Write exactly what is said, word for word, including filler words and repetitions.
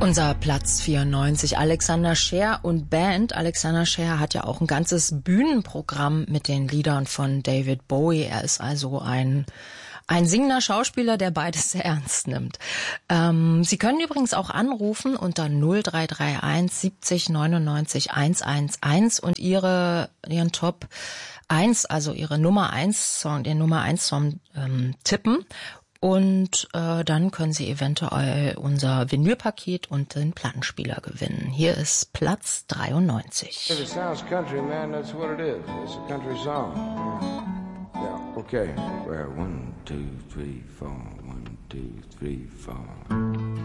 Unser Platz vierundneunzig, Alexander Scheer und Band. Alexander Scheer hat ja auch ein ganzes Bühnenprogramm mit den Liedern von David Bowie. Er ist also ein ein singender Schauspieler, der beides sehr ernst nimmt. Ähm, Sie können übrigens auch anrufen unter null drei drei eins siebzig neunundneunzig hundertzehn und Ihre Ihren Top eins, also Ihre Nummer eins Song, den Nummer eins Song ähm, tippen. Und äh, dann können Sie eventuell unser Vinylpaket und den Plattenspieler gewinnen. Hier ist Platz dreiundneunzig. If it sounds country, man, that's what it is. It's a country song. Yeah, okay. Well, one, two, three, four. One, two, three, four.